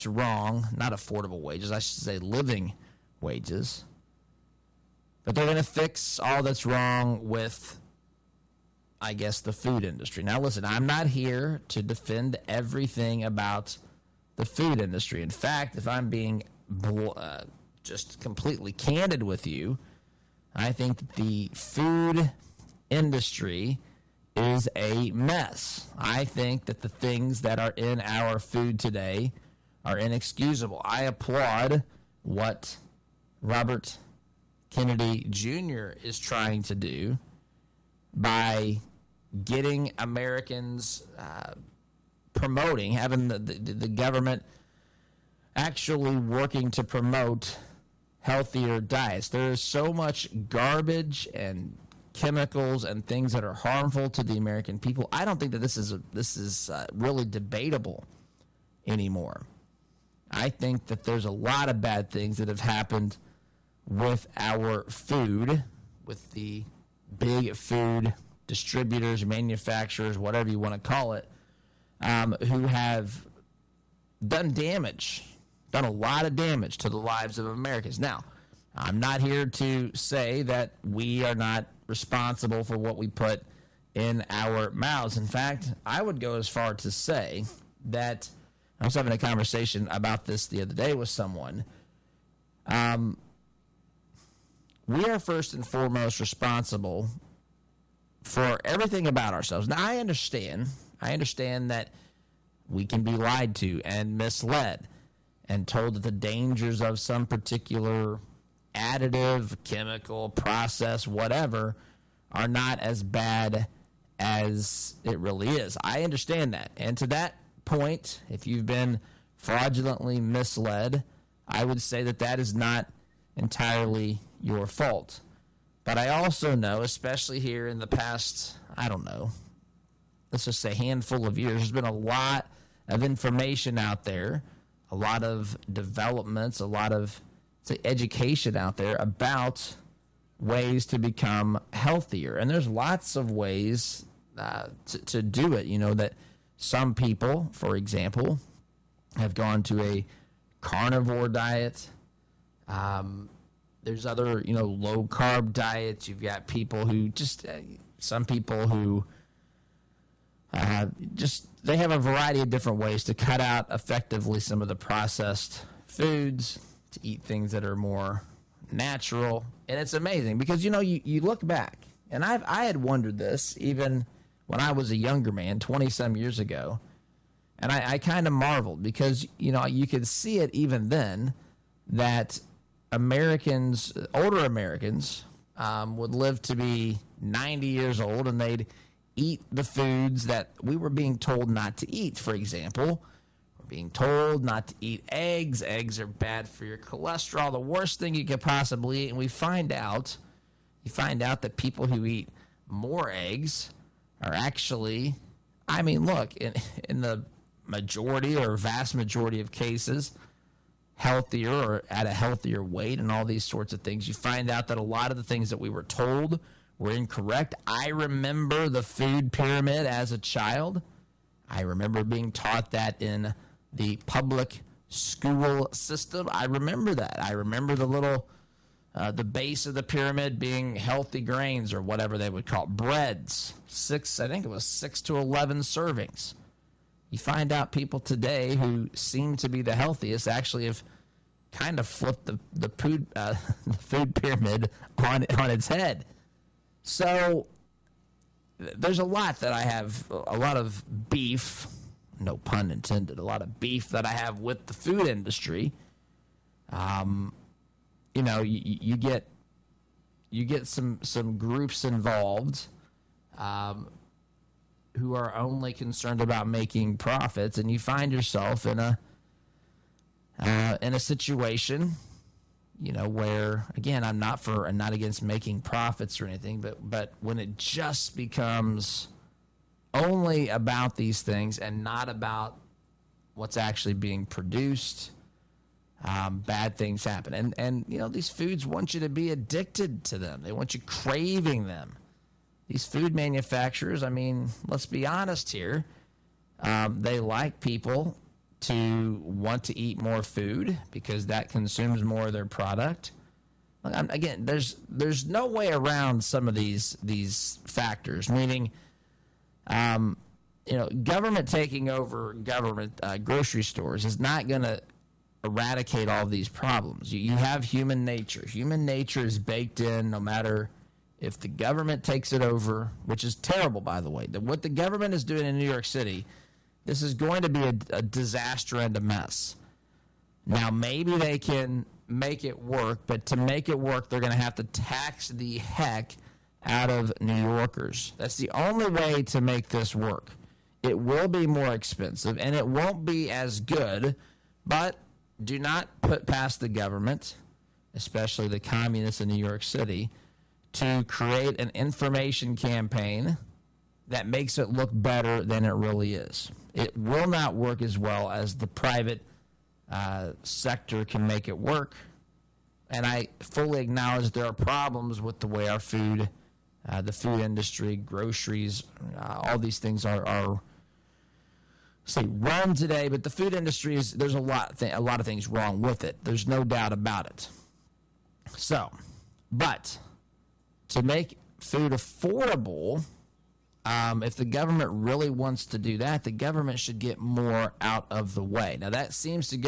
wrong, not affordable wages, I should say living wages. But they're going to fix all that's wrong with, I guess, the food industry. Now, listen, I'm not here to defend everything about the food industry. In fact, if I'm being just completely candid with you, I think that the food industry is a mess. I think that the things that are in our food today are inexcusable. I applaud what Robert Kennedy Jr. is trying to do by getting Americans promoting, having the government actually working to promote healthier diets. There is so much garbage and chemicals and things that are harmful to the American people. I don't think that this is really debatable anymore. I think that there's a lot of bad things that have happened with our food, with the big food distributors, manufacturers, whatever you want to call it, who have done a lot of damage to the lives of Americans. Now, I'm not here to say that we are not responsible for what we put in our mouths. In fact, I would go as far to say that I was having a conversation about this the other day with someone. We are first and foremost responsible for everything about ourselves. Now, I understand that we can be lied to and misled and told that the dangers of some particular additive, chemical, process, whatever, are not as bad as it really is. I understand that. And to that point, if you've been fraudulently misled, I would say that that is not entirely your fault. But I also know, especially here in the past, I don't know, let's just say handful of years, there's been a lot of information out there, a lot of developments, a lot of education out there about ways to become healthier. And there's lots of ways to do it. You know, that some people, for example, have gone to a carnivore diet. There's other, low-carb diets. You've got people who some people who they have a variety of different ways to cut out effectively some of the processed foods, to eat things that are more natural. And it's amazing because, you look back, and I had wondered this even when I was a younger man, 20-some years ago, and I kind of marveled because, you could see it even then that Americans, older Americans, would live to be 90 years old, and they'd eat the foods that we were being told not to eat. For example, we're being told not to eat eggs. Eggs are bad for your cholesterol, the worst thing you could possibly eat. And you find out that people who eat more eggs are actually, look, in the majority or vast majority of cases, healthier or at a healthier weight and all these sorts of things. You find out that a lot of the things that we were told were incorrect. I remember the food pyramid as a child. I remember being taught that in the public school system. I remember that. I remember the little, the base of the pyramid being healthy grains or whatever they would call it. Breads. 6 to 11 servings. You find out people today who seem to be the healthiest actually have kind of flipped the food pyramid on its head. So there's a lot that I have, a lot of beef, no pun intended, a lot of beef that I have with the food industry. You get some groups involved who are only concerned about making profits, and you find yourself in a situation, where, again, I'm not against making profits or anything, but when it just becomes only about these things and not about what's actually being produced, bad things happen. And these foods want you to be addicted to them. They want you craving them. These food manufacturers, let's be honest here, they like people to want to eat more food because that consumes more of their product. Again, there's no way around some of these factors, meaning government taking over government grocery stores is not going to eradicate all of these problems. You have human nature. Human nature is baked in no matter if the government takes it over, which is terrible, by the way. What the government is doing in New York City, this is going to be a disaster and a mess. Now, maybe they can make it work, but to make it work, they're going to have to tax the heck out of New Yorkers. That's the only way to make this work. It will be more expensive, and it won't be as good, but do not put past the government, especially the communists in New York City, to create an information campaign that makes it look better than it really is. It will not work as well as the private sector can make it work. And I fully acknowledge there are problems with the way our food, the food industry, groceries, all these things are run today. But the food industry there's a lot of things wrong with it. There's no doubt about it. So, but to make food affordable, if the government really wants to do that, the government should get more out of the way. Now, that seems to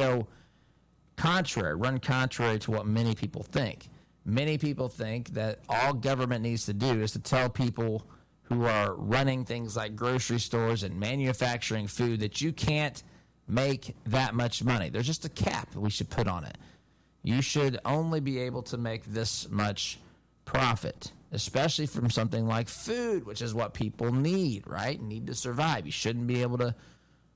run contrary to what many people think. Many people think that all government needs to do is to tell people who are running things like grocery stores and manufacturing food that you can't make that much money. There's just a cap we should put on it. You should only be able to make this much profit, especially from something like food, which is what people need, right? Need to survive. You shouldn't be able to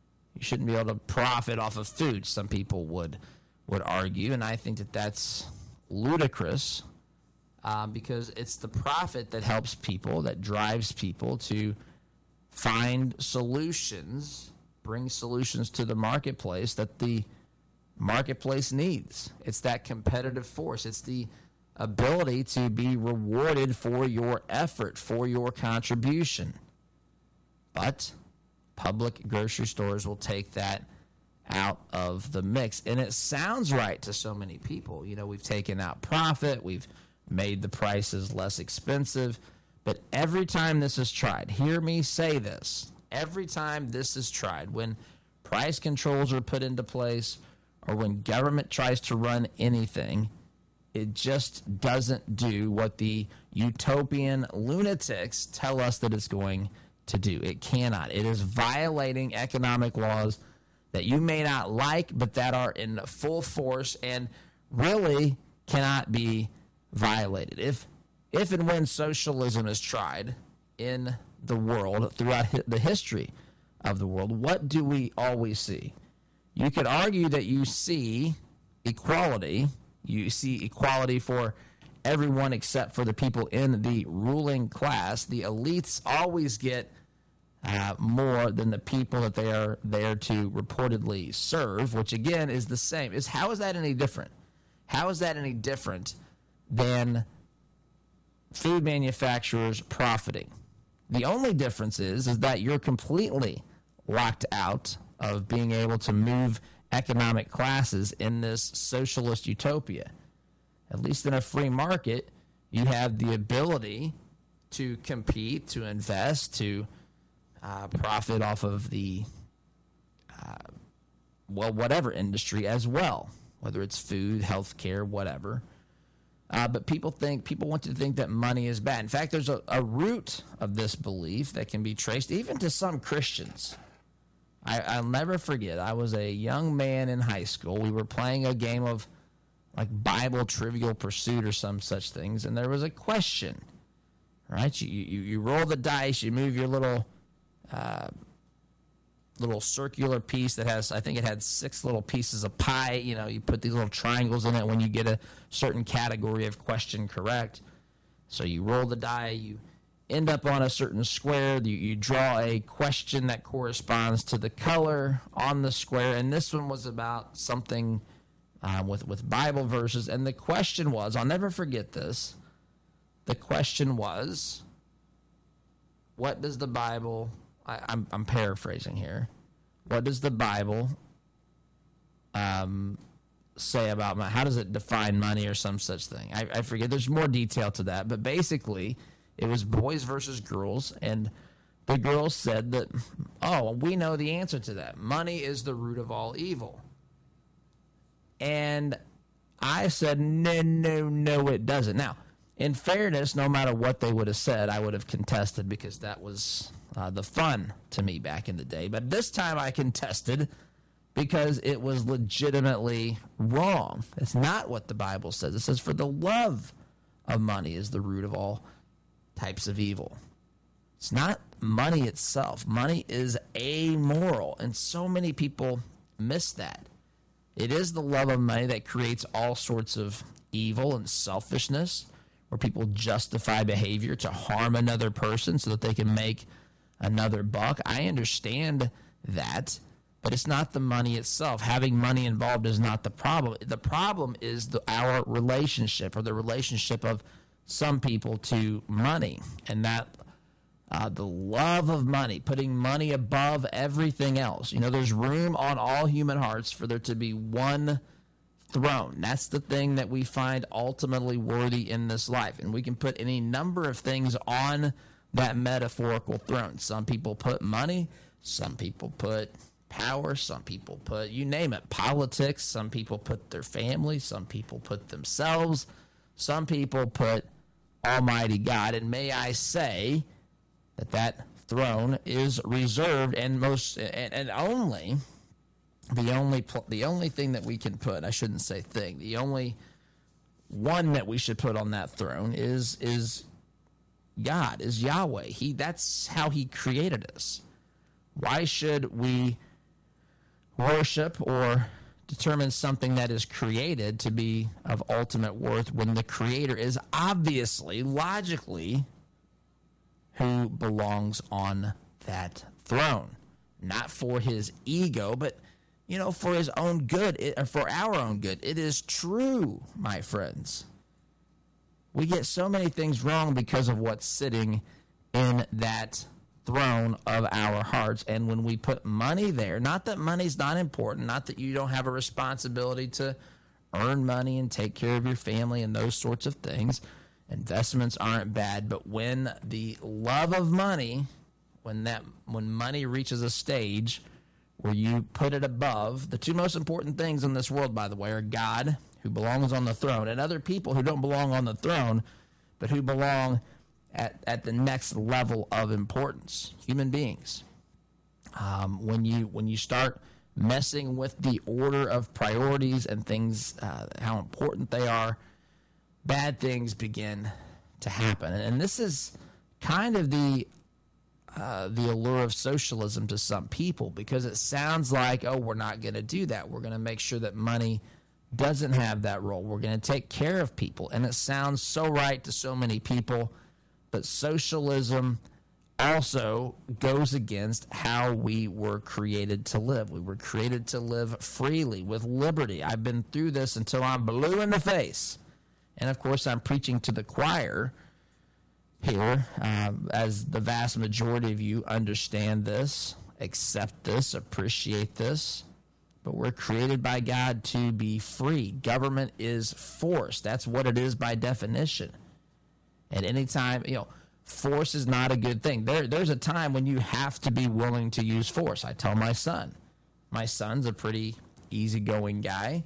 profit off of food. Some people would argue, and I think that that's ludicrous because it's the profit that helps people, that drives people to find solutions, bring solutions to the marketplace that the marketplace needs. It's that competitive force. It's the ability to be rewarded for your effort, for your contribution. But public grocery stores will take that out of the mix. And it sounds right to so many people. We've taken out profit, we've made the prices less expensive, but every time this is tried, hear me say this, every time this is tried, when price controls are put into place or when government tries to run anything, it just doesn't do what the utopian lunatics tell us that it's going to do. It cannot. It is violating economic laws that you may not like, but that are in full force and really cannot be violated. If and when socialism is tried in the world throughout the history of the world, what do we always see? You could argue that you see equality. You see equality for everyone except for the people in the ruling class. The elites always get more than the people that they are there to reportedly serve, which again is the same. How is that any different? How is that any different than food manufacturers profiting? The only difference is that you're completely locked out of being able to move economic classes in this socialist utopia. At least in a free market, you have the ability to compete, to invest, to profit off of the whatever industry as well, whether it's food, healthcare, whatever. But people want to think that money is bad. In fact, there's a root of this belief that can be traced even to some Christians. I'll never forget, I was a young man in high school. We were playing a game of like Bible Trivial Pursuit or some such things, and there was a question, right? You roll the dice, you move your little circular piece that has, I think it had 6 little pieces of pie. You put these little triangles in it when you get a certain category of question correct. So you roll the die, you end up on a certain square, you draw a question that corresponds to the color on the square, and this one was about something with Bible verses, and the question was, I'll never forget this, the question was, what does the Bible, I'm paraphrasing here, what does the Bible say about money? How does it define money or some such thing? I forget. There's more detail to that. But basically, it was boys versus girls. And the girls said that, oh, we know the answer to that. Money is the root of all evil. And I said, no, it doesn't. Now, in fairness, no matter what they would have said, I would have contested because that was the fun to me back in the day. But this time I contested because it was legitimately wrong. It's not what the Bible says. It says, for the love of money is the root of all types of evil. It's not money itself. Money is amoral, and so many people miss that. It is the love of money that creates all sorts of evil and selfishness, where people justify behavior to harm another person so that they can make another buck. I understand that, but it's not the money itself. Having money involved is not the problem. The problem is our relationship, or the relationship of some people to money, and that the love of money, putting money above everything else. You know, there's room on all human hearts for there to be one throne. That's the thing that we find ultimately worthy in this life. And we can put any number of things on that metaphorical throne. Some people put money, some people put power, some people put, you name it, politics, some people put their family, some people put themselves, some people put Almighty God. And may I say that throne is reserved and only the only thing that we can put, I shouldn't say thing, the only one that we should put on that throne is God, is Yahweh. That's how he created us. Why should we worship or determine something that is created to be of ultimate worth when the creator is obviously, logically, who belongs on that throne? Not for his ego, but, you know, for his own good, for our own good. It is true, my friends. We get so many things wrong because of what's sitting in that throne of our hearts. And when we put money there, not that money's not important, not that you don't have a responsibility to earn money and take care of your family and those sorts of things. Investments aren't bad, but when the love of money, when money reaches a stage where you put it above, the two most important things in this world, by the way, are God, who belongs on the throne, and other people who don't belong on the throne, but who belong at the next level of importance, human beings. When you start messing with the order of priorities and things, how important they are, bad things begin to happen. And this is kind of the allure of socialism to some people, because it sounds like, oh, we're not going to do that. We're going to make sure that money doesn't have that role. We're going to take care of people. And it sounds so right to so many people, but socialism also goes against how we were created to live. We were created to live freely with liberty. I've been through this until I'm blue in the face. And, of course, I'm preaching to the choir here, as the vast majority of you understand this, accept this, appreciate this. But we're created by God to be free. Government is force. That's what it is by definition. At any time, force is not a good thing. There's a time when you have to be willing to use force. I tell my son. My son's a pretty easygoing guy.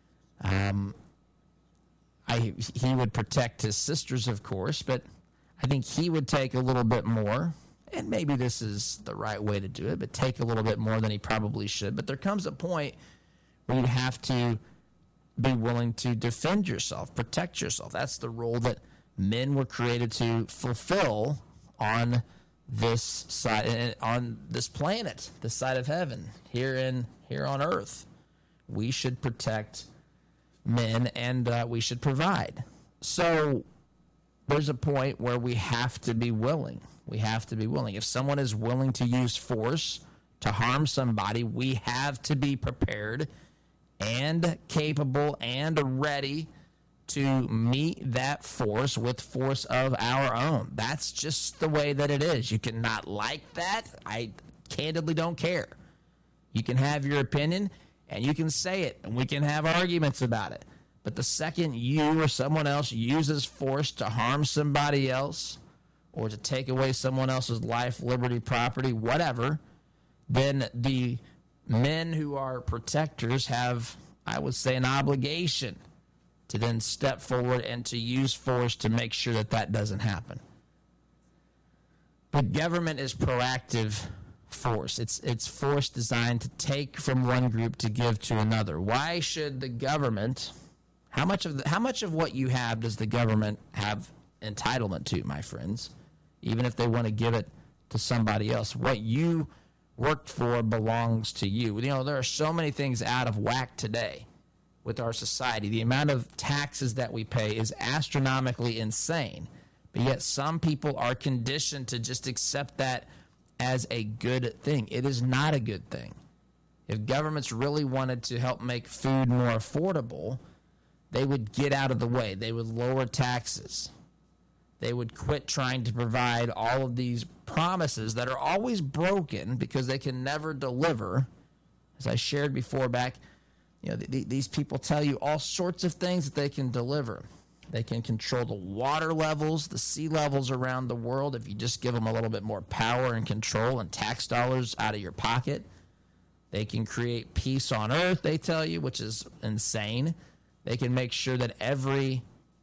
He would protect his sisters, of course, but I think he would take a little bit more, and maybe this is the right way to do it, but take a little bit more than he probably should. But there comes a point where you have to be willing to defend yourself, protect yourself. That's the role that men were created to fulfill on this side, on this planet, this side of heaven, here on earth. We should protect men, and we should provide. So there's a point where we have to be willing. We have to be willing. If someone is willing to use force to harm somebody, we have to be prepared and capable and ready to meet that force with force of our own. That's just the way that it is. You cannot like that. I candidly don't care. You can have your opinion, And you can say it, and we can have arguments about it. But the second you or someone else uses force to harm somebody else or to take away someone else's life, liberty, property, whatever, then the men who are protectors have, I would say, an obligation to then step forward and to use force to make sure that that doesn't happen. But government is proactive force. It's force designed to take from one group to give to another. Why should the government, how much of what you have does the government have entitlement to, my friends? Even if they want to give it to somebody else, what you worked for belongs to you. You know, there are so many things out of whack today with our society. The amount of taxes that we pay is astronomically insane, but yet some people are conditioned to just accept that as a good thing. It is not a good thing. If governments really wanted to help make food more affordable, they would get out of the way. They would lower taxes. They would quit trying to provide all of these promises that are always broken because they can never deliver. As I shared before back, you know, these people tell you all sorts of things that they can deliver. They can control the water levels, the sea levels around the world if you just give them a little bit more power and control and tax dollars out of your pocket. They can create peace on earth, they tell you, which is insane. They can make sure that every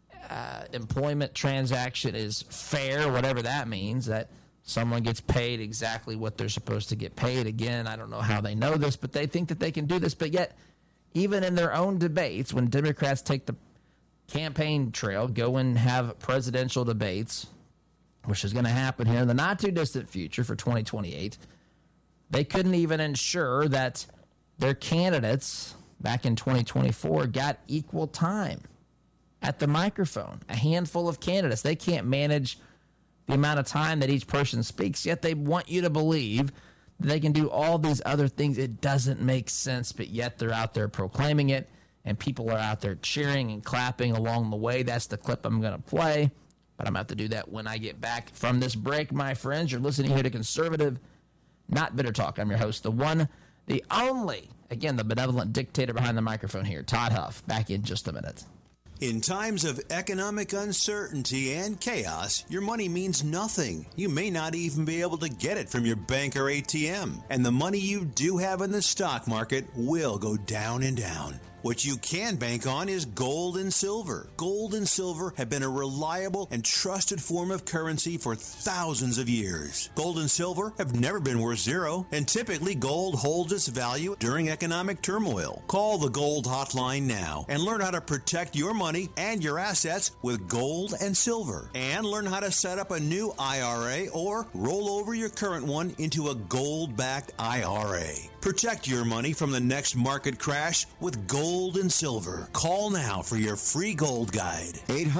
employment transaction is fair, whatever that means, that someone gets paid exactly what they're supposed to get paid. Again, I don't know how they know this, but they think that they can do this. But yet, even in their own debates, when Democrats take the campaign trail, go and have presidential debates, which is going to happen here in the not-too-distant future for 2028, they couldn't even ensure that their candidates back in 2024 got equal time at the microphone. A handful of candidates. They can't manage the amount of time that each person speaks, yet they want you to believe that they can do all these other things. It doesn't make sense, but yet they're out there proclaiming it, and people are out there cheering and clapping along the way. That's the clip I'm going to play, but I'm going to have to do that when I get back from this break, my friends. You're listening here to Conservative, Not Bitter Talk. I'm your host, the one, the only, again, the benevolent dictator behind the microphone here, Todd Huff. Back in just a minute. In times of economic uncertainty and chaos, your money means nothing. You may not even be able to get it from your bank or ATM. And the money you do have in the stock market will go down and down. What you can bank on is gold and silver. Gold and silver have been a reliable and trusted form of currency for thousands of years. Gold and silver have never been worth zero, and typically gold holds its value during economic turmoil. Call the Gold Hotline now and learn how to protect your money and your assets with gold and silver. And learn how to set up a new IRA or roll over your current one into a gold-backed IRA. Protect your money from the next market crash with gold and silver. Call now for your free gold guide.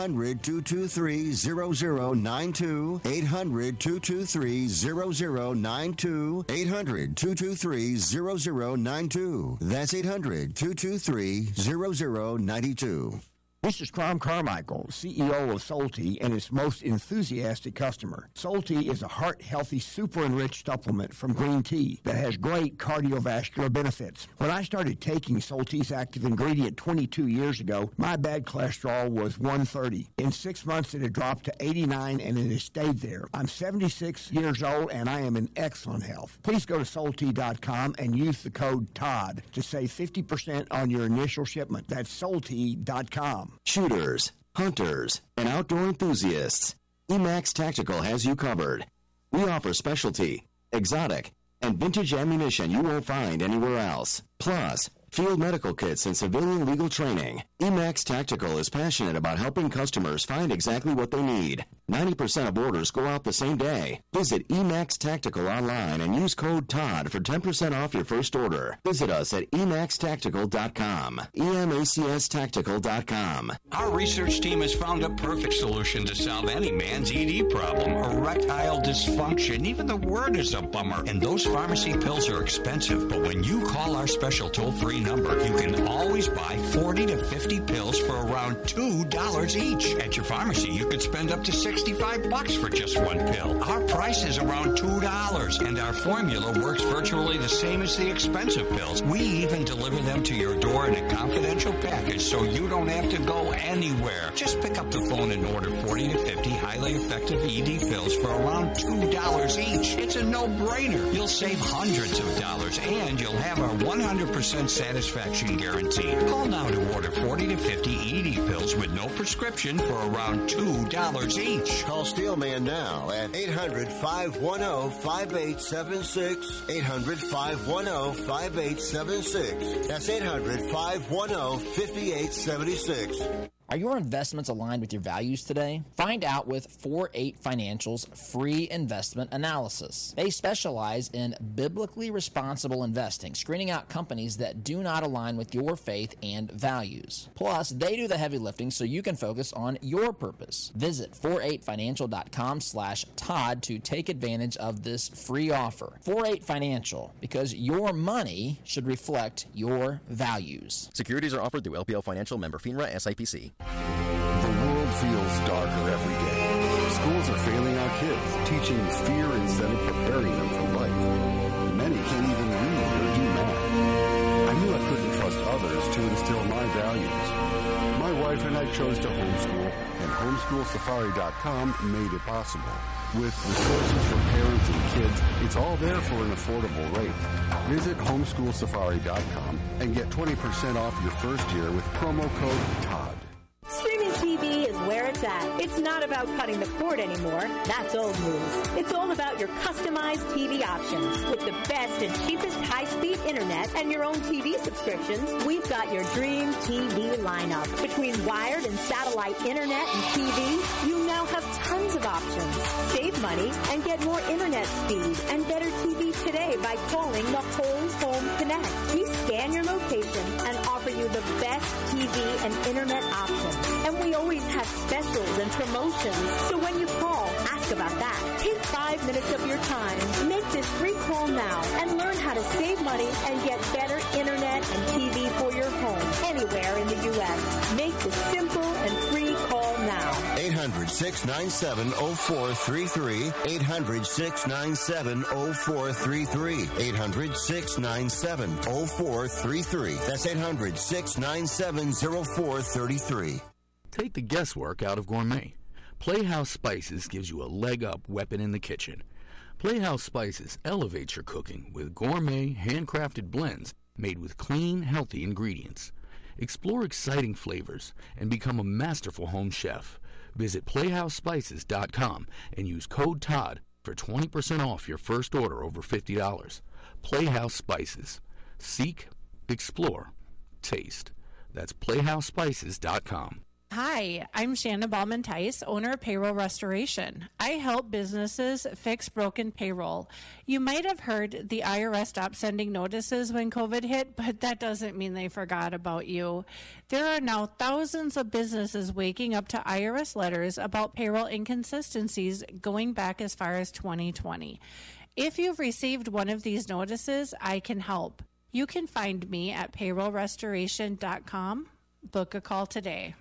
800-223-0092. 800-223-0092. 800-223-0092. That's 800-223-0092. This is Crom Carmichael, CEO of Solti and its most enthusiastic customer. Solti is a heart-healthy, super-enriched supplement from green tea that has great cardiovascular benefits. When I started taking Solti's active ingredient 22 years ago, my bad cholesterol was 130. In 6 months, it had dropped to 89, and it has stayed there. I'm 76 years old, and I am in excellent health. Please go to Solti.com and use the code TODD to save 50% on your initial shipment. That's Solti.com. Shooters, hunters, and outdoor enthusiasts, Emax Tactical has you covered. We offer specialty, exotic, and vintage ammunition you won't find anywhere else. Plus, field medical kits and civilian legal training. Emax Tactical is passionate about helping customers find exactly what they need. 90% of orders go out the same day. Visit Emax Tactical online and use code TODD for 10% off your first order. Visit us at EmaxTactical.com. EMACSTactical.com. Our research team has found a perfect solution to solve any man's ED problem, erectile dysfunction. Even the word is a bummer. And those pharmacy pills are expensive. But when you call our special toll-free number, you can always buy 40 to 50 pills for around $2 each. At your pharmacy, you could spend up to $6 $65 for just one pill. Our price is around $2, and our formula works virtually the same as the expensive pills. We even deliver them to your door in a confidential package so you don't have to go anywhere. Just pick up the phone and order 40 to 50 highly effective ED pills for around $2 each. It's a no-brainer. You'll save hundreds of dollars, and you'll have our 100% satisfaction guarantee. Call now to order 40 to 50 ED pills with no prescription for around $2 each. Call Steelman now at 800-510-5876. 800-510-5876. That's 800-510-5876. Are your investments aligned with your values today? Find out with 4-8 Financial's free investment analysis. They specialize in biblically responsible investing, screening out companies that do not align with your faith and values. Plus, they do the heavy lifting so you can focus on your purpose. Visit 48financial.com/Todd to take advantage of this free offer. 4-8 Financial, because your money should reflect your values. Securities are offered through LPL Financial, member FINRA, SIPC. The world feels darker every day. Schools are failing our kids, teaching fear instead of preparing them for life. Many can't even read or do math. I knew I couldn't trust others to instill my values. My wife and I chose to homeschool, and homeschoolsafari.com made it possible. With resources for parents and kids, it's all there for an affordable rate. Visit homeschoolsafari.com and get 20% off your first year with promo code TODD. Streaming TV is where it's at. It's not about cutting the cord anymore. That's old news. It's all about your customized TV options. With the best and cheapest high-speed internet and your own TV subscriptions, we've got your dream TV lineup. Between wired and satellite internet and TV, you now have tons of options. Save money and get more internet speed and better TV today by calling the Whole Home Connect. We scan your location and offer you the best TV and internet options. And we always have specials and promotions. So when you call, ask about that. Take 5 minutes of your time. Make this free call now and learn how to save money and get better internet and TV for your home anywhere in the U.S. Make the simple and free call now. 800-697-0433. 800-697-0433. 800-697-0433. That's 800-697-0433. Take the guesswork out of gourmet. Playhouse Spices gives you a leg up weapon in the kitchen. Playhouse Spices elevates your cooking with gourmet, handcrafted blends made with clean, healthy ingredients. Explore exciting flavors and become a masterful home chef. Visit PlayhouseSpices.com and use code TODD for 20% off your first order over $50. Playhouse Spices. Seek, explore, taste. That's PlayhouseSpices.com. Hi, I'm Shannon Ballman-Tice, owner of Payroll Restoration. I help businesses fix broken payroll. You might have heard the IRS stopped sending notices when COVID hit, but that doesn't mean they forgot about you. There are now thousands of businesses waking up to IRS letters about payroll inconsistencies going back as far as 2020. If you've received one of these notices, I can help. You can find me at payrollrestoration.com. Book a call today.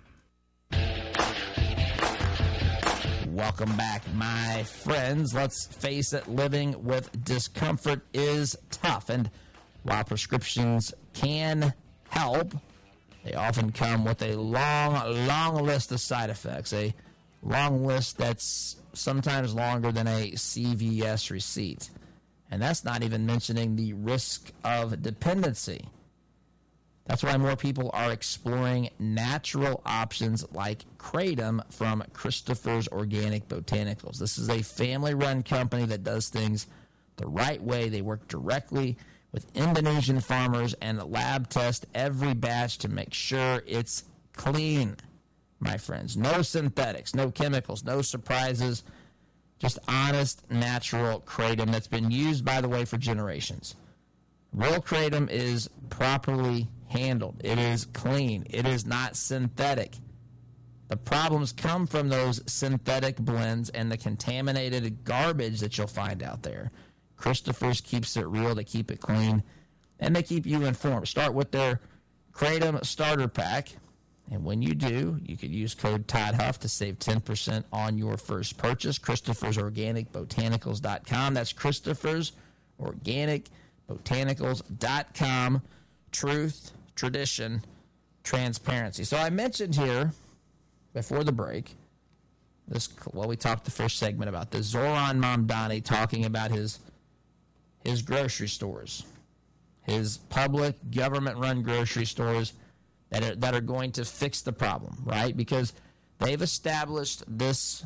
Welcome back, my friends. Let's face it, living with discomfort is tough. And while prescriptions can help, they often come with a long list of side effects. A long list that's sometimes longer than a CVS receipt. And that's not even mentioning the risk of dependency. That's why more people are exploring natural options like Kratom from Christopher's Organic Botanicals. This is a family-run company that does things the right way. They work directly with Indonesian farmers and lab test every batch to make sure it's clean, my friends. No synthetics, no chemicals, no surprises, just honest, natural Kratom that's been used, by the way, for generations. Real Kratom is properly handled. It is clean. It is not synthetic. The problems come from those synthetic blends and the contaminated garbage that you'll find out there. Christopher's keeps it real. They keep it clean, and they keep you informed. Start with their Kratom Starter Pack, And when you do, you could use code Todd Huff to save 10% on your first purchase. Christopher's Organic Botanicals.com. That's Christopher's Organic Botanicals.com. Truth, tradition, transparency. So I mentioned here before the break, we talked the first segment about this. Zoran Mamdani talking about his grocery stores, his public government-run grocery stores that are going to fix the problem, right? Because they've established this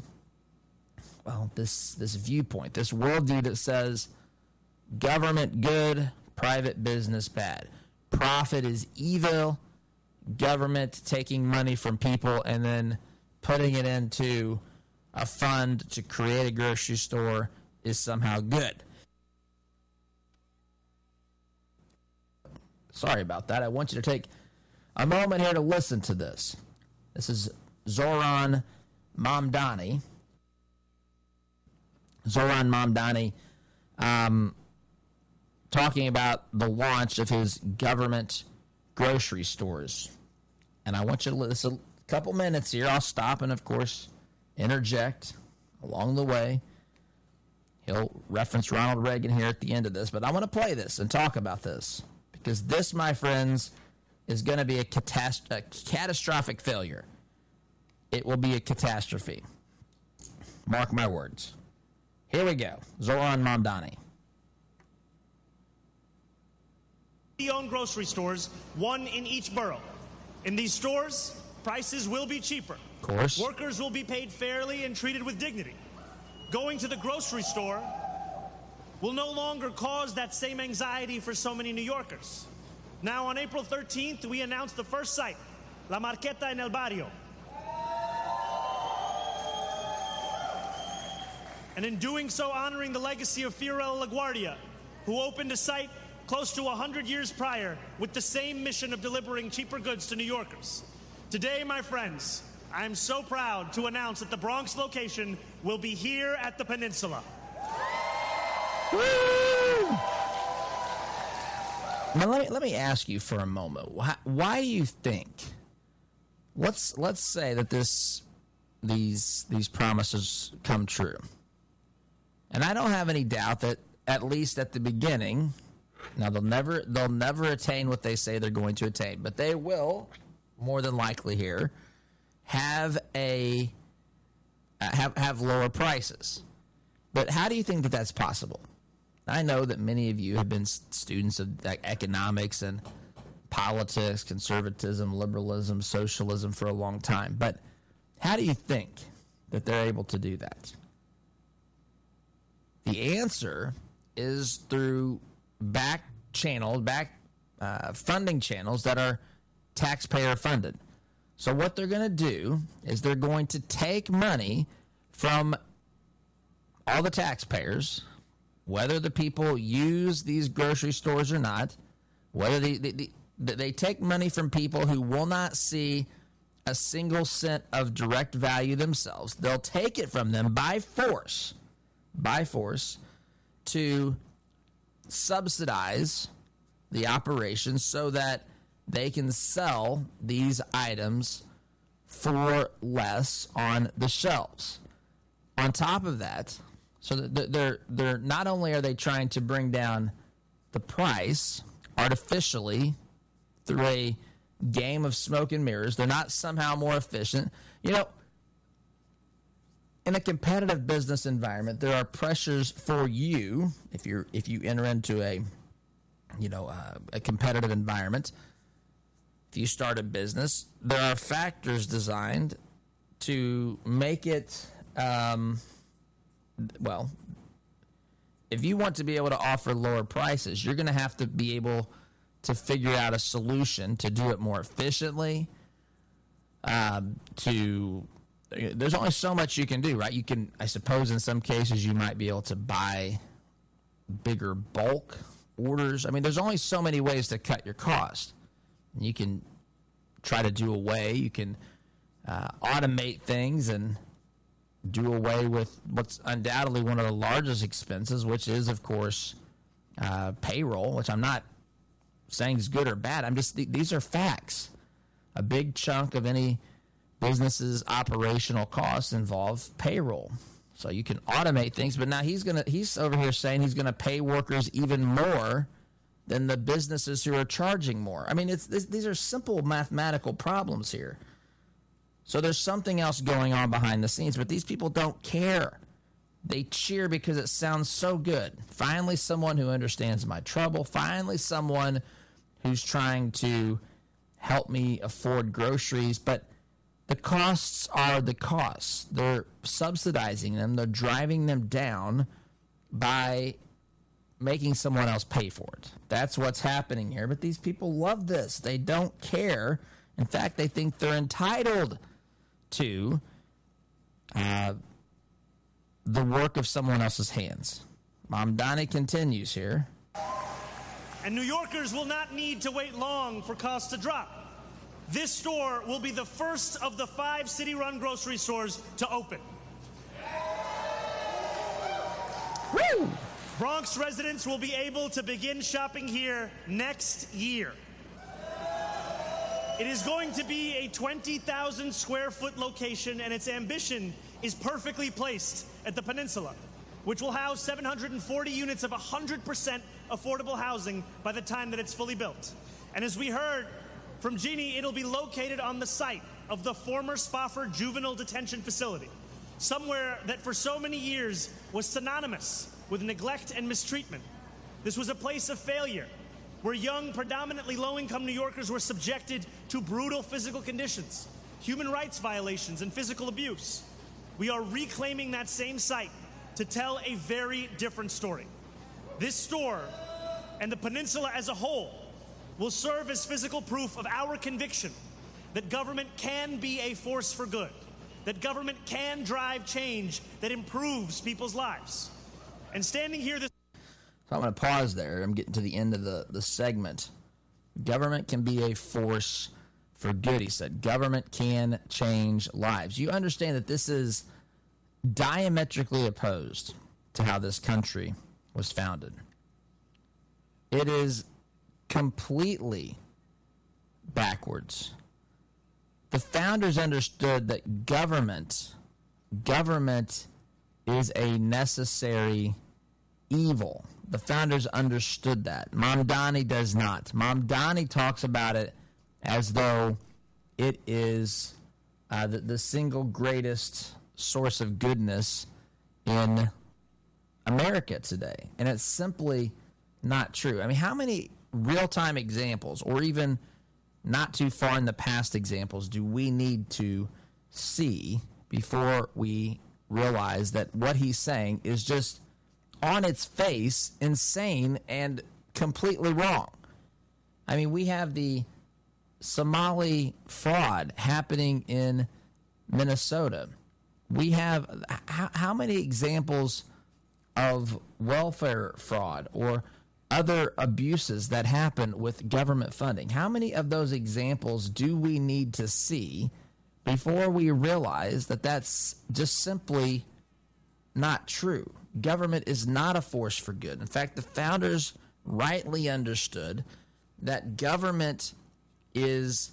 viewpoint, this worldview that says government good, private business bad. Profit is evil. Government taking money from people and then putting it into a fund to create a grocery store is somehow good. Sorry about that. I want you to take a moment here to listen to this. This is Zoran Mamdani. Zoran Mamdani talking about the launch of his government grocery stores. And I want you to listen a couple minutes here. I'll stop and, of course, interject along the way. He'll reference Ronald Reagan here at the end of this. But I want to play this and talk about this. Because this, my friends, is going to be a catastrophic failure. It will be a catastrophe. Mark my words. Here we go. Zoran Mamdani. We own grocery stores, one in each borough. In these stores, prices will be cheaper. Of course. Workers will be paid fairly and treated with dignity. Going to the grocery store will no longer cause that same anxiety for so many New Yorkers. Now, on April 13th, we announced the first site, La Marqueta en el Barrio. And in doing so, honoring the legacy of Fiorella LaGuardia, who opened a site close to 100 years prior with the same mission of delivering cheaper goods to New Yorkers. Today, my friends, I am so proud to announce that the Bronx location will be here at the Peninsula. Woo! Now, let me ask you for a moment. Why do you think? Let's say that these promises come true, and I don't have any doubt that at least at the beginning. Now, they'll never attain what they say they're going to attain, but they will, more than likely here, have lower prices. But how do you think that that's possible? I know that many of you have been students of economics and politics, conservatism, liberalism, socialism for a long time, but how do you think that they're able to do that? The answer is through funding channels that are taxpayer funded. So what they're going to do is they're going to take money from all the taxpayers, whether the people use these grocery stores or not, whether they take money from people who will not see a single cent of direct value themselves. They'll take it from them by force to subsidize the operation so that they can sell these items for less on the shelves. On top of that, so they're not only are they trying to bring down the price artificially through a game of smoke and mirrors, they're not somehow more efficient. You know, in a competitive business environment, there are pressures for you if you enter into a competitive environment. If you start a business, there are factors designed to make it if you want to be able to offer lower prices, you're going to have to be able to figure out a solution to do it more efficiently. There's only so much you can do, right? You can, I suppose, in some cases, you might be able to buy bigger bulk orders. I mean, there's only so many ways to cut your cost. You can try to do away. You can automate things and do away with what's undoubtedly one of the largest expenses, which is, of course, payroll, which I'm not saying is good or bad. I'm just, these are facts. a big chunk of any business's operational costs involve payroll. So you can automate things, but now he's over here saying he's going to pay workers even more than the businesses who are charging more. I mean, these are simple mathematical problems here. So there's something else going on behind the scenes, but these people don't care. They cheer because it sounds so good. Finally, someone who understands my trouble. Finally, someone who's trying to help me afford groceries. But the costs are the costs. They're subsidizing them. They're driving them down by making someone else pay for it. That's what's happening here. But these people love this. They don't care. In fact, they think they're entitled to the work of someone else's hands. Mamdani continues here. And New Yorkers will not need to wait long for costs to drop. This store will be the first of the 5 city-run grocery stores to open. Woo! Bronx residents will be able to begin shopping here next year. It is going to be a 20,000 square foot location, and its ambition is perfectly placed at the Peninsula, which will house 740 units of 100% affordable housing by the time that it's fully built. And as we heard from Jeannie, it'll be located on the site of the former Spofford Juvenile Detention Facility, somewhere that for so many years was synonymous with neglect and mistreatment. This was a place of failure, where young, predominantly low-income New Yorkers were subjected to brutal physical conditions, human rights violations, and physical abuse. We are reclaiming that same site to tell a very different story. This store and the Peninsula as a whole will serve as physical proof of our conviction that government can be a force for good, that government can drive change that improves people's lives. And standing here this... So I'm going to pause there. I'm getting to the end of the segment. Government can be a force for good, he said. Government can change lives. You understand that this is diametrically opposed to how this country was founded. It is completely backwards. The founders understood that government is a necessary evil. The founders understood that. Mamdani does not. Mamdani talks about it as though it is the single greatest source of goodness in America today. And it's simply not true. I mean, how many real-time examples, or even not too far in the past examples, do we need to see before we realize that what he's saying is just on its face insane and completely wrong? I mean, we have the Somali fraud happening in Minnesota. We have how many examples of welfare fraud or other abuses that happen with government funding? How many of those examples do we need to see before we realize that that's just simply not true? Government is not a force for good. In fact, the founders rightly understood that government is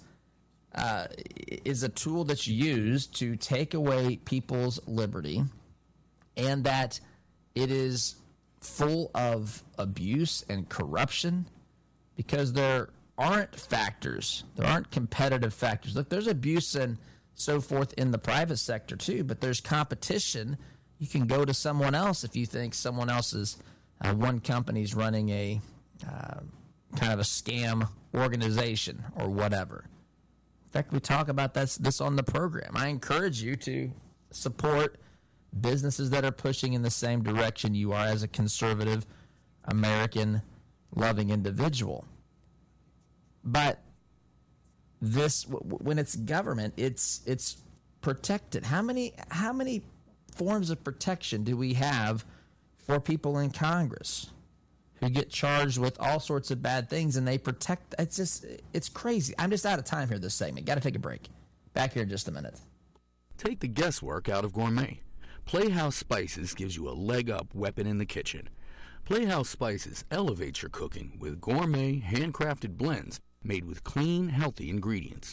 a tool that's used to take away people's liberty, and that it is full of abuse and corruption because there aren't factors. There aren't competitive factors. Look, there's abuse and so forth in the private sector too, but there's competition. You can go to someone else if you think someone else's one company's running a kind of a scam organization or whatever. In fact, we talk about this on the program. I encourage you to support businesses that are pushing in the same direction you are as a conservative, American, loving individual. But this, when it's government, it's protected. How many forms of protection do we have for people in Congress who get charged with all sorts of bad things and they protect? It's crazy. I'm just out of time here this segment. Got to take a break. Back here in just a minute. Take the guesswork out of gourmet. Playhouse Spices gives you a leg-up weapon in the kitchen. Playhouse Spices elevates your cooking with gourmet, handcrafted blends made with clean, healthy ingredients.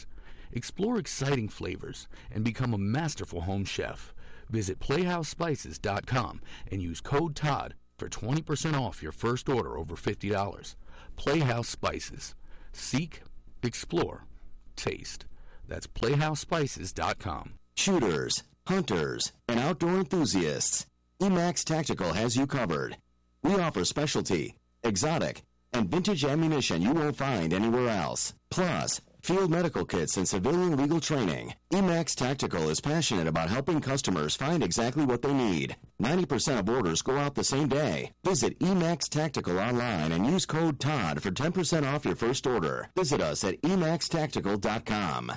Explore exciting flavors and become a masterful home chef. Visit PlayhouseSpices.com and use code TODD for 20% off your first order over $50. Playhouse Spices. Seek, explore, taste. That's PlayhouseSpices.com. Shooters, hunters, and outdoor enthusiasts, Emax Tactical has you covered. We offer specialty, exotic, and vintage ammunition you won't find anywhere else. Plus, field medical kits and civilian legal training. Emax Tactical is passionate about helping customers find exactly what they need. 90% of orders go out the same day. Visit Emax Tactical online and use code TODD for 10% off your first order. Visit us at EmaxTactical.com.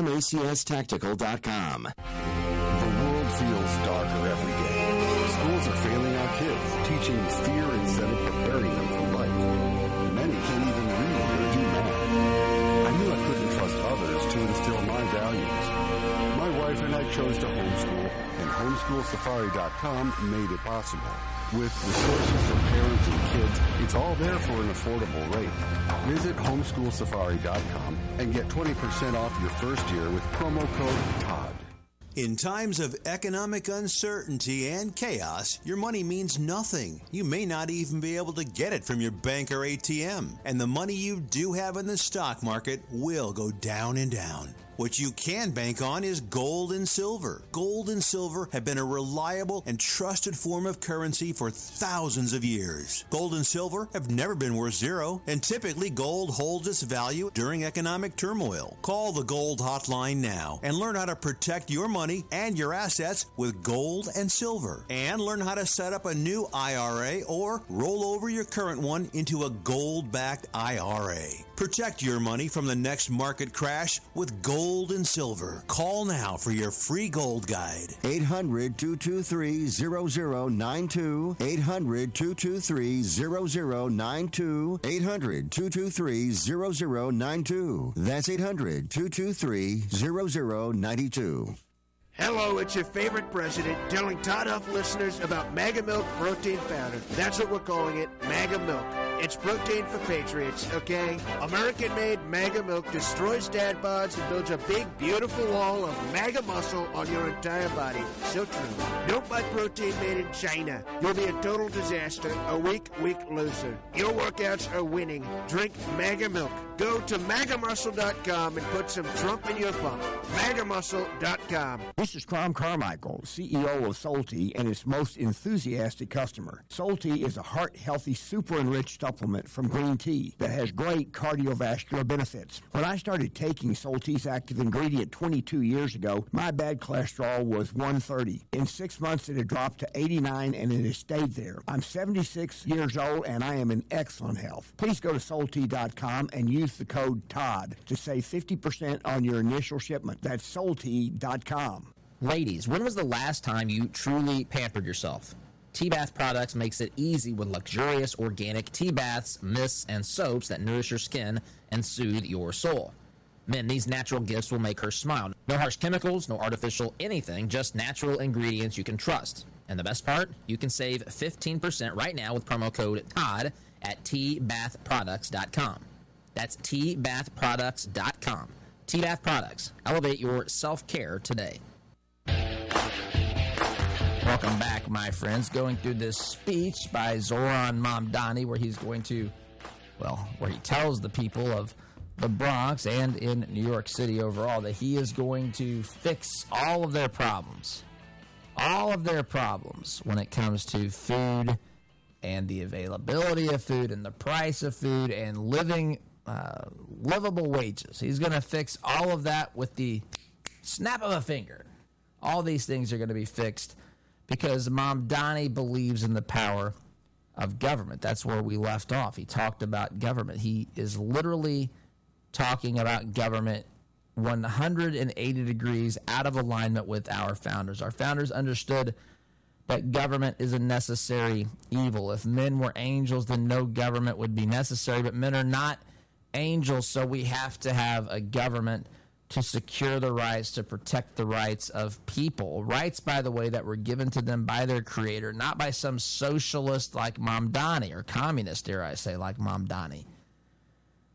EMACSTactical.com. The world feels darker every day. Schools are failing our kids, teaching fear instead of preparing them for life. Many can't even read or do math. I knew I couldn't trust others to instill my values. My wife and I chose to homeschool, and homeschoolsafari.com made it possible. With resources for parents and kids, it's all there for an affordable rate. Visit homeschoolsafari.com and get 20% off your first year with promo code TODD. In times of economic uncertainty and chaos, your money means nothing. You may not even be able to get it from your bank or ATM. And the money you do have in the stock market will go down and down. What you can bank on is gold and silver. Gold and silver have been a reliable and trusted form of currency for thousands of years. Gold and silver have never been worth zero, and typically gold holds its value during economic turmoil. Call the Gold Hotline now and learn how to protect your money and your assets with gold and silver. And learn how to set up a new IRA or roll over your current one into a gold-backed IRA. Protect your money from the next market crash with gold and silver. Call now for your free gold guide. 800-223-0092. 800-223-0092. 800-223-0092. That's 800-223-0092. Hello, it's your favorite president telling Todd Huff listeners about Mega Milk Protein Powder. That's what we're calling it, Mega Milk. It's protein for patriots, okay? American-made Mega Milk destroys dad bods and builds a big, beautiful wall of mega muscle on your entire body. So true. Don't buy protein made in China. You'll be a total disaster, a weak loser. Your workouts are winning. Drink Mega Milk. Go to MAGAmuscle.com and put some Trump in your pump. MAGAmuscle.com. This is Crom Carmichael, CEO of Solti and its most enthusiastic customer. Solti is a heart-healthy, super-enriched supplement from green tea that has great cardiovascular benefits. When I started taking Solti's active ingredient 22 years ago, my bad cholesterol was 130. In 6 months, it had dropped to 89, and it has stayed there. I'm 76 years old, and I am in excellent health. Please go to Solti.com and use the code TODD to save 50% on your initial shipment. That's Solti.com. Ladies, when was the last time you truly pampered yourself? Tea Bath Products makes it easy with luxurious organic tea baths, mists, and soaps that nourish your skin and soothe your soul. Men, these natural gifts will make her smile. No harsh chemicals, no artificial anything, just natural ingredients you can trust. And the best part? You can save 15% right now with promo code TODD at teabathproducts.com. That's teabathproducts.com. Tea Bath Products. Elevate your self-care today. Welcome back, my friends. Going through this speech by Zoran Mamdani where he's going to, where he tells the people of the Bronx and in New York City overall that he is going to fix all of their problems. All of their problems when it comes to food and the availability of food and the price of food and livable wages. He's going to fix all of that with the snap of a finger. All these things are going to be fixed because Mamdani believes in the power of government. That's where we left off. He talked about government. He is literally talking about government 180 degrees out of alignment with our founders. Our founders understood that government is a necessary evil. If men were angels, then no government would be necessary. But men are not angels, so we have to have a government to secure the rights, to protect the rights of people. Rights, by the way, that were given to them by their creator, not by some socialist like Mamdani, or communist, dare I say, like Mamdani.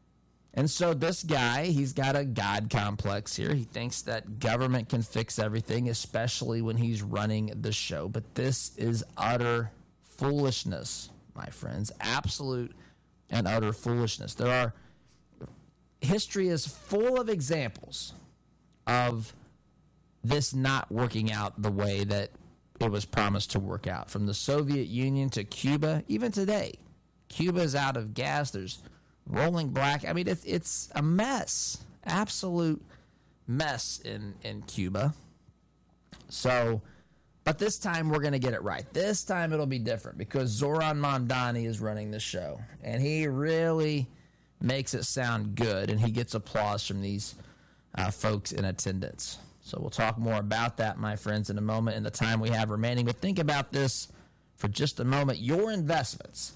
And so this guy, he's got a God complex here. He thinks that government can fix everything, especially when he's running the show. But this is utter foolishness, my friends. Absolute and utter foolishness. History is full of examples of this not working out the way that it was promised to work out. From the Soviet Union to Cuba, even today, Cuba is out of gas. There's rolling black. I mean, it's a mess, absolute mess in Cuba. So, but this time we're going to get it right. This time it'll be different because Zoran Mamdani is running the show, and he really makes it sound good, and he gets applause from these folks in attendance. So we'll talk more about that, my friends, in a moment in the time we have remaining. But think about this for just a moment. Your investments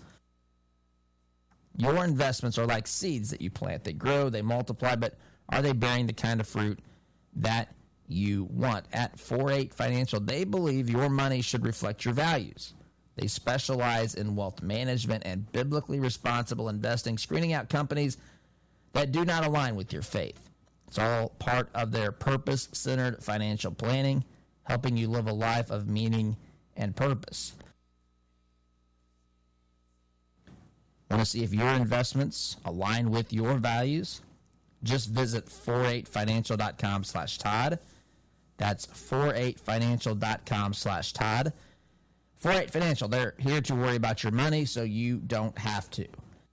are like seeds that you plant. They grow, they multiply, but are they bearing the kind of fruit that you want? At 4-8 Financial, they believe your money should reflect your values. They specialize in wealth management and biblically responsible investing, screening out companies that do not align with your faith. It's all part of their purpose-centered financial planning, helping you live a life of meaning and purpose. Want to see if your investments align with your values? Just visit 48financial.com/Todd. That's 48financial.com/Todd. 4-8 Financial, they're here to worry about your money so you don't have to.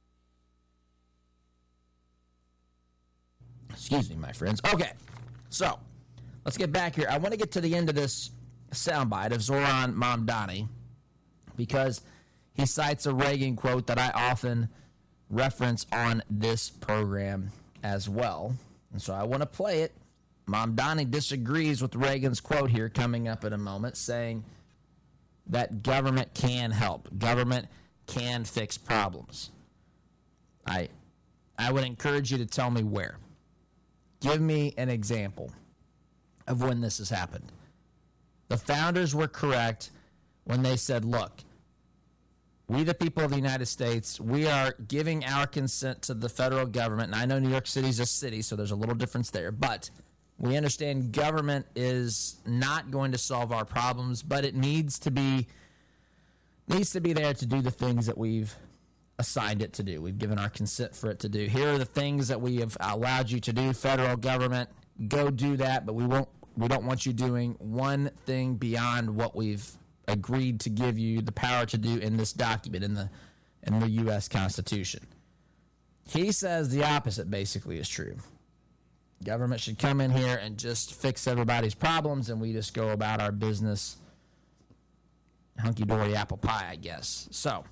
Excuse me, my friends. Okay, so let's get back here. I want to get to the end of this soundbite of Zoran Mamdani because he cites a Reagan quote that I often reference on this program as well. And so I want to play it. Mamdani disagrees with Reagan's quote here coming up in a moment, saying that government can help. Government can fix problems. I would encourage you to tell me where. Give me an example of when this has happened. The founders were correct when they said, look, we, the people of the United States, we are giving our consent to the federal government. And I know New York City is a city, so there's a little difference there. But we understand government is not going to solve our problems, but it needs to be there to do the things that we've assigned it to do. We've given our consent for it to do. Here are the things that we have allowed you to do, federal government. Go do that, but we don't want you doing one thing beyond what we've agreed to give you the power to do in this document in the U.S. Constitution. He says the opposite basically is true. Government should come in here and just fix everybody's problems, and we just go about our business hunky-dory apple pie, I guess. So,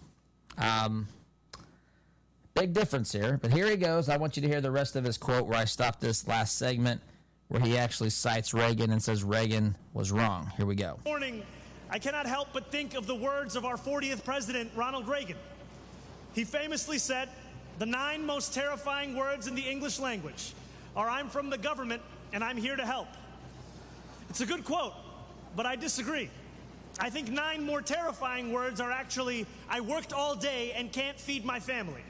big difference here. But here he goes. I want you to hear the rest of his quote where I stopped this last segment where he actually cites Reagan and says Reagan was wrong. Here we go. Morning, I cannot help but think of the words of our 40th president, Ronald Reagan. He famously said, the 9 most terrifying words in the English language are I'm from the government and I'm here to help. It's a good quote, but I disagree. I think 9 more terrifying words are actually I worked all day and can't feed my family.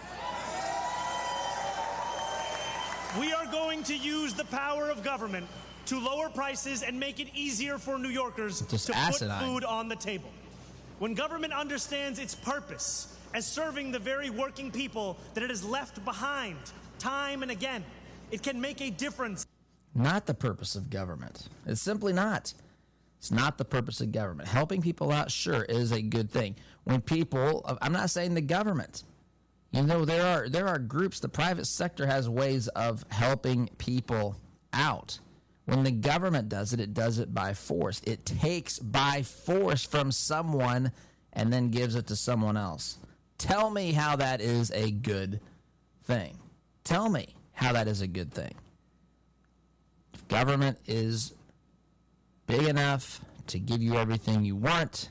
We are going to use the power of government to lower prices and make it easier for New Yorkers to put food on the table. When government understands its purpose as serving the very working people that it has left behind time and again, it can make a difference. Not the purpose of government. It's simply not. It's not the purpose of government. Helping people out, sure, is a good thing. When people, I'm not saying the government. You know, there are groups, the private sector has ways of helping people out. When the government does it does it by force. It takes by force from someone and then gives it to someone else. Tell me how that is a good thing. Tell me how that is a good thing. If government is big enough to give you everything you want,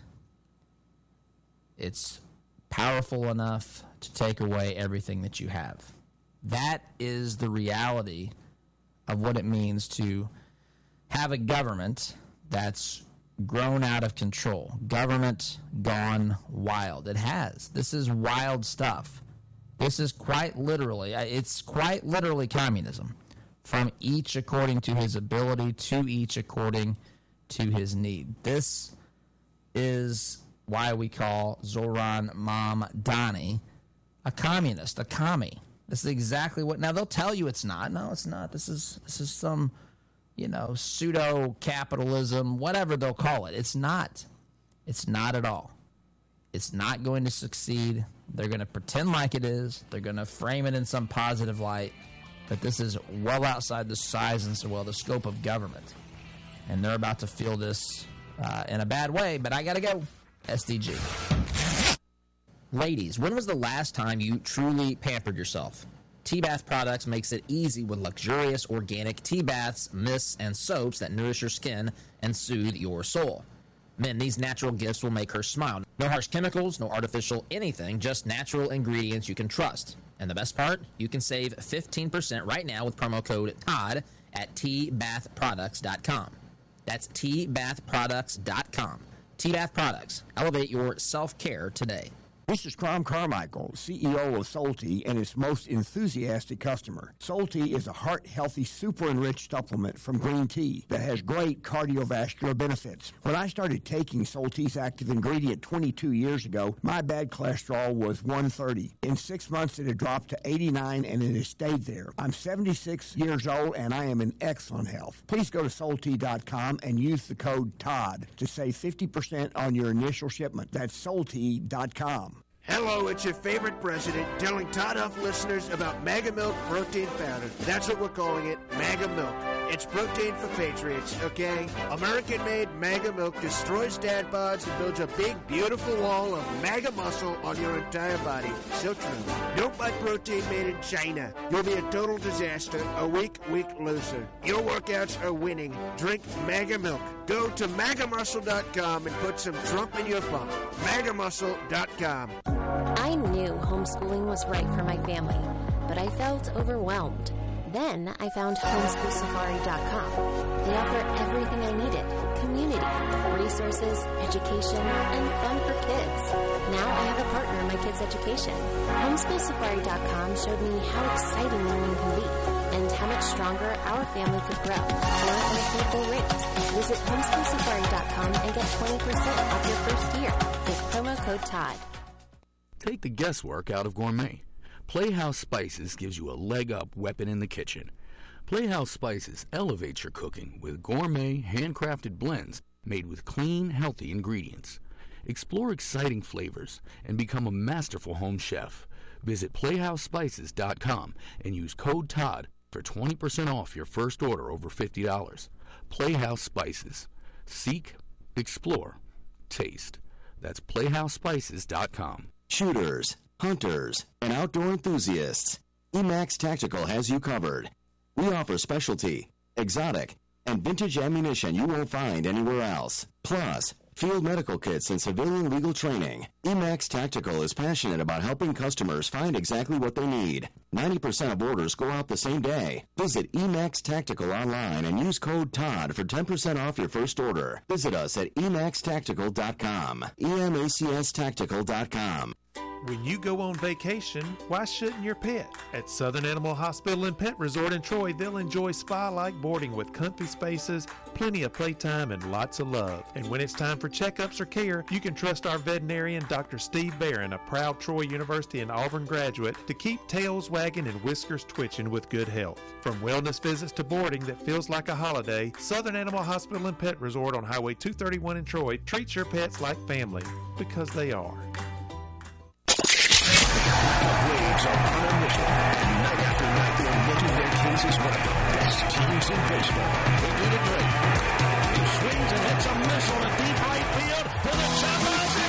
it's powerful enough to take away everything that you have. That is the reality of what it means to have a government that's grown out of control. Government gone wild. It has. This is wild stuff. This is quite literally, it's quite literally communism. From each according to his ability, to each according to his need. This is why we call Zoran Mamdani a communist, a commie. This is exactly what. Now they'll tell you it's not. No, it's not. This is some, pseudo capitalism, whatever they'll call it. It's not. It's not at all. It's not going to succeed. They're going to pretend like it is. They're going to frame it in some positive light. But this is well outside the size and the scope of government. And they're about to feel this in a bad way. But I got to go. SDG. Ladies, when was the last time you truly pampered yourself? Tea Bath Products makes it easy with luxurious organic tea baths, mists, and soaps that nourish your skin and soothe your soul. Men, these natural gifts will make her smile. No harsh chemicals, no artificial anything, just natural ingredients you can trust. And the best part? You can save 15% right now with promo code TODD at teabathproducts.com. That's teabathproducts.com. Tea Bath Products. Elevate your self-care today. This is Crom Carmichael, CEO of Solti and its most enthusiastic customer. Solti is a heart-healthy, super-enriched supplement from green tea that has great cardiovascular benefits. When I started taking Solti's active ingredient 22 years ago, my bad cholesterol was 130. In 6 months, it had dropped to 89, and it has stayed there. I'm 76 years old, and I am in excellent health. Please go to Solti.com and use the code TODD to save 50% on your initial shipment. That's Solti.com. Hello, it's your favorite president telling Todd Huff listeners about Mega Milk Protein Powder. That's what we're calling it, Mega Milk. It's protein for patriots, okay? American-made Mega Milk destroys dad bods and builds a big, beautiful wall of mega muscle on your entire body. So true. Don't buy protein made in China. You'll be a total disaster, a weak loser. Your workouts are winning. Drink Mega Milk. Go to MAGAmuscle.com and put some Trump in your pump. MAGAmuscle.com. I knew homeschooling was right for my family, but I felt overwhelmed. Then I found homeschoolsafari.com. They offer everything I needed: community, resources, education, and fun for kids. Now I have a partner in my kids' education. Homeschoolsafari.com showed me how exciting learning can be and how much stronger our family could grow for an affordable rate. Visit homeschoolsafari.com and get 20% off your first year with promo code TODD. Take the guesswork out of gourmet. Playhouse Spices gives you a leg-up weapon in the kitchen. Playhouse Spices elevates your cooking with gourmet, handcrafted blends made with clean, healthy ingredients. Explore exciting flavors and become a masterful home chef. Visit PlayhouseSpices.com and use code TODD for 20% off your first order over $50. Playhouse Spices. Seek, explore, taste. That's PlayhouseSpices.com. Shooters, hunters, and outdoor enthusiasts, Emax Tactical has you covered. We offer specialty, exotic, and vintage ammunition you won't find anywhere else. Plus, field medical kits and civilian legal training. Emax Tactical is passionate about helping customers find exactly what they need. 90% of orders go out the same day. Visit Emax Tactical online and use code TODD for 10% off your first order. Visit us at EmaxTactical.com. EMACSTactical.com. When you go on vacation, why shouldn't your pet? At Southern Animal Hospital and Pet Resort in Troy, they'll enjoy spa-like boarding with comfy spaces, plenty of playtime, and lots of love. And when it's time for checkups or care, you can trust our veterinarian, Dr. Steve Barron, a proud Troy University and Auburn graduate, to keep tails wagging and whiskers twitching with good health. From wellness visits to boarding that feels like a holiday, Southern Animal Hospital and Pet Resort on Highway 231 in Troy treats your pets like family, because they are. Braves are on a mission. Night after night, they're making their cases one of the best teams in baseball. They do it great. He swings and hits a missile to deep right field to the choppers and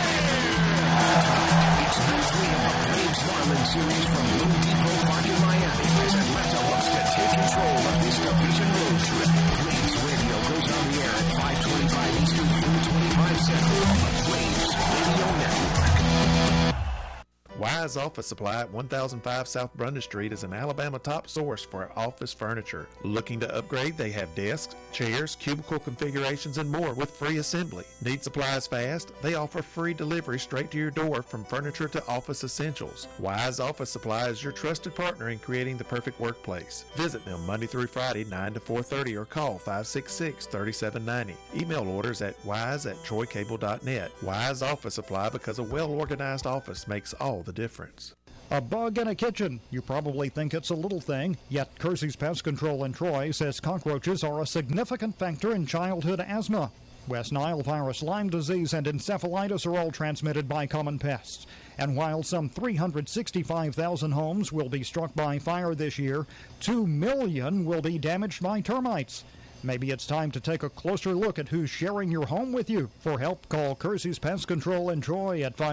It's night 3 of the Braves-Marlins series from Loan Depot Park in Miami as Atlanta looks to take control of this division road trip. Braves Radio goes on the air at 5:25 Eastern, 4:25 Central on the Braves Radio Network. Wow, Wise Office Supply at 1005 South Brundage Street is an Alabama top source for office furniture. Looking to upgrade? They have desks, chairs, cubicle configurations, and more with free assembly. Need supplies fast? They offer free delivery straight to your door from furniture to office essentials. Wise Office Supply is your trusted partner in creating the perfect workplace. Visit them Monday through Friday, 9 to 4:30, or call 566-3790. Email orders at wise@troycable.net. Wise Office Supply, because a well-organized office makes all the difference. A bug in a kitchen. You probably think it's a little thing, yet Kersey's Pest Control in Troy says cockroaches are a significant factor in childhood asthma. West Nile virus, Lyme disease, and encephalitis are all transmitted by common pests. And while some 365,000 homes will be struck by fire this year, 2 million will be damaged by termites. Maybe it's time to take a closer look at who's sharing your home with you. For help, call Kersey's Pest Control in Troy at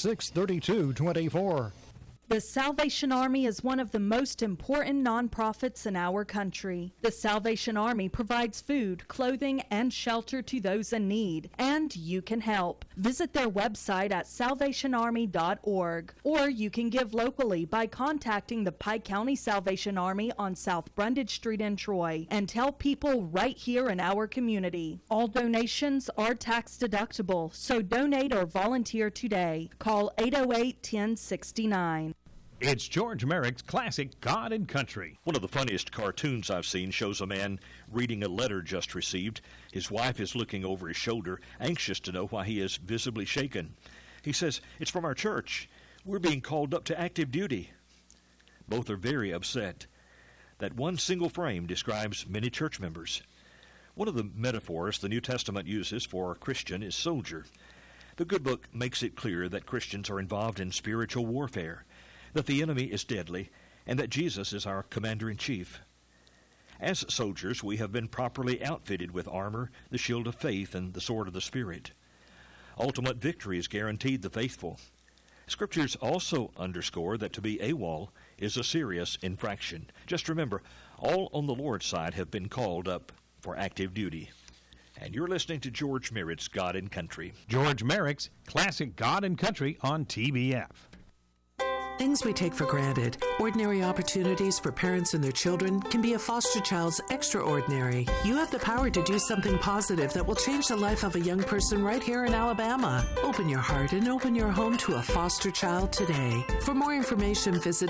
566-3224. The Salvation Army is one of the most important nonprofits in our country. The Salvation Army provides food, clothing, and shelter to those in need, and you can help. Visit their website at salvationarmy.org, or you can give locally by contacting the Pike County Salvation Army on South Brundage Street in Troy, and tell people right here in our community. All donations are tax deductible, so donate or volunteer today. Call 808-1069. It's George Merrick's classic God and Country. One of the funniest cartoons I've seen shows a man reading a letter just received. His wife is looking over his shoulder, anxious to know why he is visibly shaken. He says, "It's from our church. We're being called up to active duty." Both are very upset. That one single frame describes many church members. One of the metaphors the New Testament uses for a Christian is soldier. The Good Book makes it clear that Christians are involved in spiritual warfare, that the enemy is deadly, and that Jesus is our commander-in-chief. As soldiers, we have been properly outfitted with armor, the shield of faith, and the sword of the Spirit. Ultimate victory is guaranteed the faithful. Scriptures also underscore that to be AWOL is a serious infraction. Just remember, all on the Lord's side have been called up for active duty. And you're listening to George Merritt's God and Country. George Merrick's classic God and Country on TBF. Things we take for granted, ordinary opportunities for parents and their children, can be a foster child's extraordinary. You have the power to do something positive that will change the life of a young person right here in Alabama. Open your heart and open your home to a foster child today. For more information, visit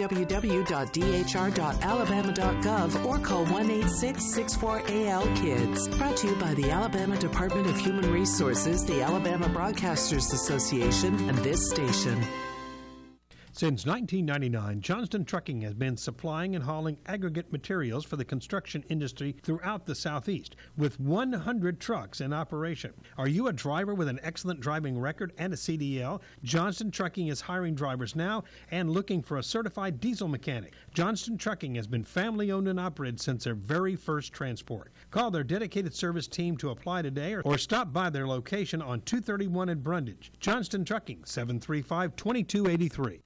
www.dhr.alabama.gov or call 1-866-64-AL-KIDS. Brought to you by the Alabama Department of Human Resources, the Alabama Broadcasters Association, and this station. Since 1999, Johnston Trucking has been supplying and hauling aggregate materials for the construction industry throughout the Southeast, with 100 trucks in operation. Are you a driver with an excellent driving record and a CDL? Johnston Trucking is hiring drivers now and looking for a certified diesel mechanic. Johnston Trucking has been family-owned and operated since their very first transport. Call their dedicated service team to apply today or stop by their location on 231 in Brundage. Johnston Trucking, 735-2283.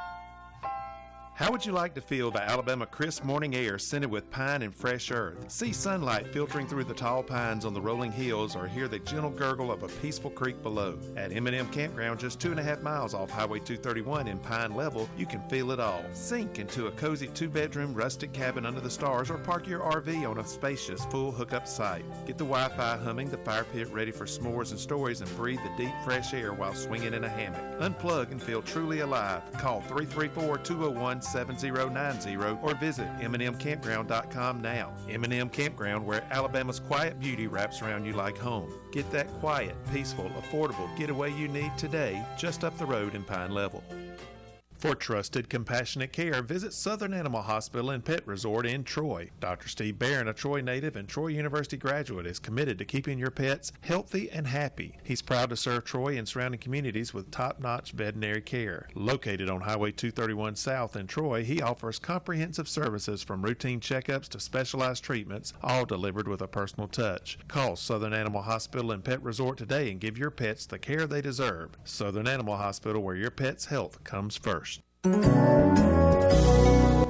How would you like to feel the Alabama crisp morning air scented with pine and fresh earth? See sunlight filtering through the tall pines on the rolling hills, or hear the gentle gurgle of a peaceful creek below. At M&M Campground, just 2.5 miles off Highway 231 in Pine Level, you can feel it all. Sink into a cozy 2-bedroom rustic cabin under the stars, or park your RV on a spacious full hookup site. Get the Wi-Fi humming, the fire pit ready for s'mores and stories, and breathe the deep fresh air while swinging in a hammock. Unplug and feel truly alive. Call 334-201-7090 or visit MNMCampground.com now. M&M Campground, where Alabama's quiet beauty wraps around you like home. Get that quiet, peaceful, affordable getaway you need today, just up the road in Pine Level. For trusted, compassionate care, visit Southern Animal Hospital and Pet Resort in Troy. Dr. Steve Barron, a Troy native and Troy University graduate, is committed to keeping your pets healthy and happy. He's proud to serve Troy and surrounding communities with top-notch veterinary care. Located on Highway 231 South in Troy, he offers comprehensive services from routine checkups to specialized treatments, all delivered with a personal touch. Call Southern Animal Hospital and Pet Resort today and give your pets the care they deserve. Southern Animal Hospital, where your pet's health comes first. And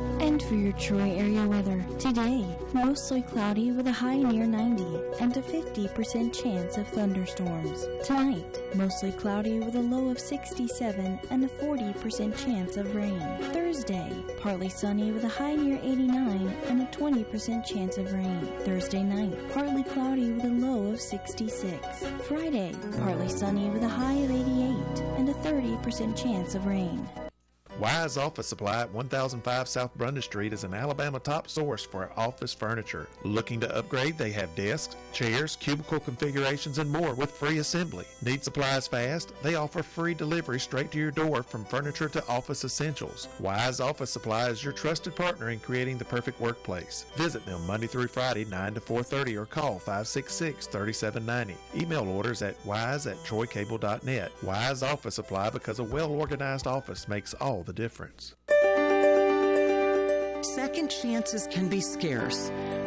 for your Troy area weather. Today, mostly cloudy with a high near 90 and a 50% chance of thunderstorms. Tonight, mostly cloudy with a low of 67 and a 40% chance of rain. Thursday, partly sunny with a high near 89 and a 20% chance of rain. Thursday night, partly cloudy with a low of 66. Friday, partly sunny with a high of 88 and a 30% chance of rain. Wise Office Supply at 1005 South Brundage Street is an Alabama top source for office furniture. Looking to upgrade? They have desks, chairs, cubicle configurations, and more with free assembly. Need supplies fast? They offer free delivery straight to your door from furniture to office essentials. Wise Office Supply is your trusted partner in creating the perfect workplace. Visit them Monday through Friday, 9 to 4:30, or call 566-3790. Email orders at wise@troycable.net. Wise Office Supply, because a well-organized office makes all the difference. Second chances can be scarce.